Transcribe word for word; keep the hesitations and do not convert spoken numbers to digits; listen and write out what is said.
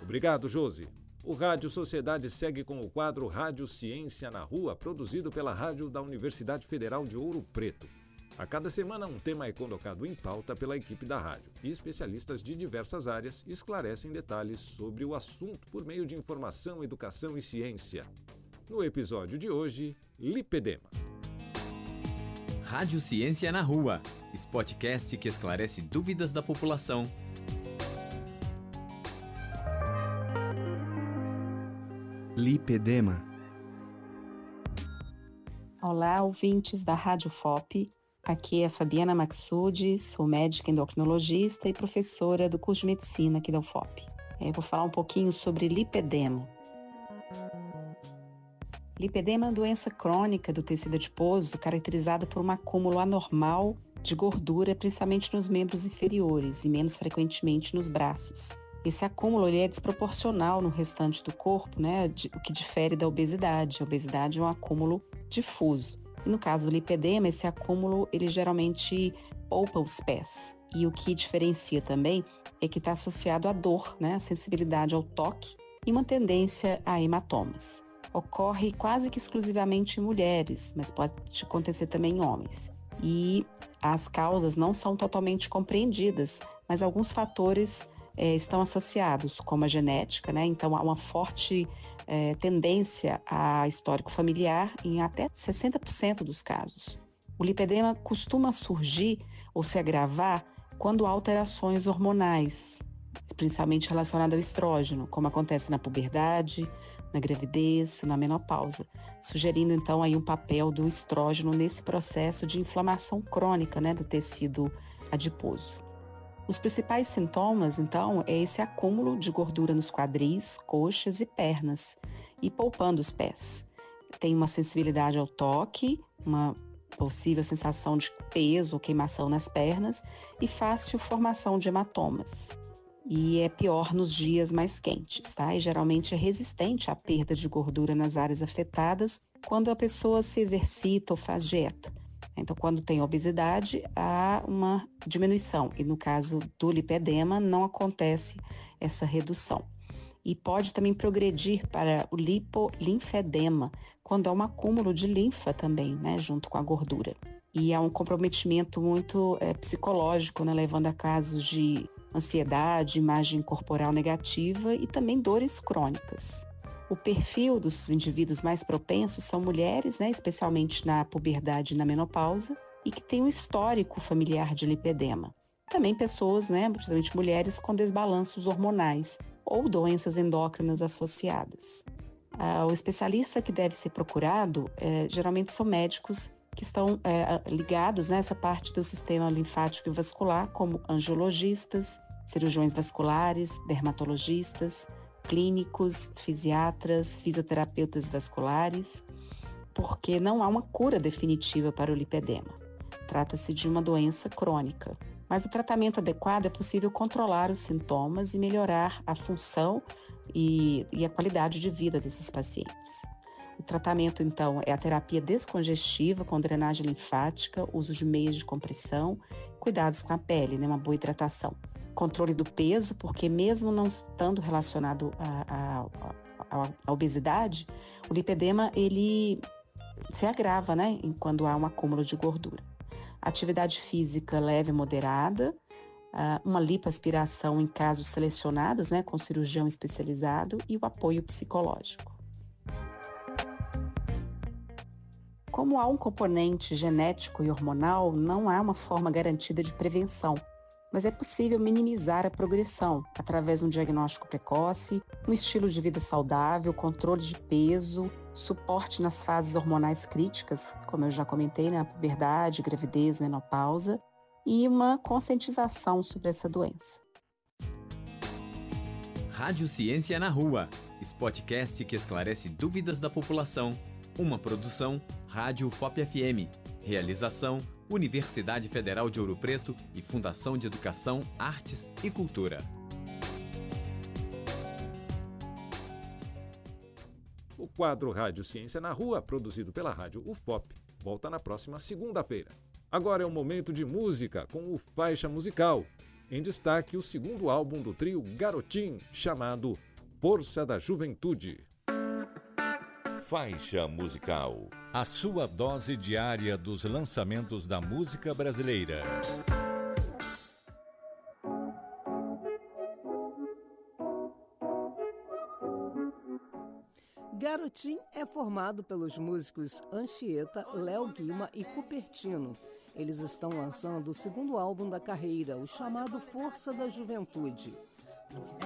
Obrigado, Josi. O Rádio Sociedade segue com o quadro Rádio Ciência na Rua, produzido pela Rádio da Universidade Federal de Ouro Preto. A cada semana, um tema é colocado em pauta pela equipe da rádio e especialistas de diversas áreas esclarecem detalhes sobre o assunto por meio de informação, educação e ciência. No episódio de hoje, lipedema. Rádio Ciência na Rua, esse podcast que esclarece dúvidas da população. Lipedema. Olá, ouvintes da Rádio F O P. Aqui é a Fabiana Maxudi, sou médica endocrinologista e professora do curso de medicina aqui da U F O P. Eu vou falar um pouquinho sobre lipedema. Lipedema é uma doença crônica do tecido adiposo caracterizado por um acúmulo anormal de gordura, principalmente nos membros inferiores e menos frequentemente nos braços. Esse acúmulo ele é desproporcional no restante do corpo, né, de, o que difere da obesidade. A obesidade é um acúmulo difuso. E no caso do lipedema, esse acúmulo ele geralmente poupa os pés. E o que diferencia também é que está associado à dor, né, à sensibilidade ao toque e uma tendência a hematomas. Ocorre quase que exclusivamente em mulheres, mas pode acontecer também em homens. E as causas não são totalmente compreendidas, mas alguns fatores É, estão associados, como a genética, né? Então há uma forte é, tendência a histórico familiar em até sessenta por cento dos casos. O lipedema costuma surgir ou se agravar quando há alterações hormonais, principalmente relacionadas ao estrógeno, como acontece na puberdade, na gravidez, na menopausa, sugerindo então aí um papel do estrógeno nesse processo de inflamação crônica, né, do tecido adiposo. Os principais sintomas, então, é esse acúmulo de gordura nos quadris, coxas e pernas, e poupando os pés. Tem uma sensibilidade ao toque, uma possível sensação de peso ou queimação nas pernas e fácil formação de hematomas. E é pior nos dias mais quentes, tá? E geralmente é resistente à perda de gordura nas áreas afetadas quando a pessoa se exercita ou faz dieta. Então, quando tem obesidade, há uma diminuição. E no caso do lipedema, não acontece essa redução. E pode também progredir para o lipolinfedema, quando há um acúmulo de linfa também, né, junto com a gordura. E há um comprometimento muito é, psicológico, né, levando a casos de ansiedade, imagem corporal negativa e também dores crônicas. O perfil dos indivíduos mais propensos são mulheres, né, especialmente na puberdade e na menopausa, e que têm um histórico familiar de lipedema. Também pessoas, né, principalmente mulheres, com desbalanços hormonais ou doenças endócrinas associadas. Ah, o especialista que deve ser procurado, é, geralmente são médicos que estão é, ligados nessa parte do sistema linfático e vascular, como angiologistas, cirurgiões vasculares, dermatologistas, clínicos, fisiatras, fisioterapeutas vasculares, porque não há uma cura definitiva para o lipedema. Trata-se de uma doença crônica, mas o tratamento adequado é possível controlar os sintomas e melhorar a função e, e a qualidade de vida desses pacientes. O tratamento, então, é a terapia descongestiva com drenagem linfática, uso de meias de compressão, cuidados com a pele, né, uma boa hidratação. Controle do peso, porque mesmo não estando relacionado à obesidade, o lipedema ele se agrava, né, quando há um acúmulo de gordura. Atividade física leve e moderada, uma lipoaspiração em casos selecionados, né, com cirurgião especializado e o apoio psicológico. Como há um componente genético e hormonal, não há uma forma garantida de prevenção, mas é possível minimizar a progressão através de um diagnóstico precoce, um estilo de vida saudável, controle de peso, suporte nas fases hormonais críticas, como eu já comentei, né, a puberdade, gravidez, menopausa, e uma conscientização sobre essa doença. Rádio Ciência na Rua, esse podcast que esclarece dúvidas da população. Uma produção Rádio F O P F M. Realização Universidade Federal de Ouro Preto e Fundação de Educação, Artes e Cultura. O quadro Rádio Ciência na Rua, produzido pela Rádio U F O P, volta na próxima segunda-feira. Agora é o momento de música com o Faixa Musical. Em destaque, o segundo álbum do trio Garotim, chamado Força da Juventude. Faixa musical. A sua dose diária dos lançamentos da música brasileira. Garotim é formado pelos músicos Anchieta, Léo Guima e Cupertino. Eles estão lançando o segundo álbum da carreira, o chamado Força da Juventude.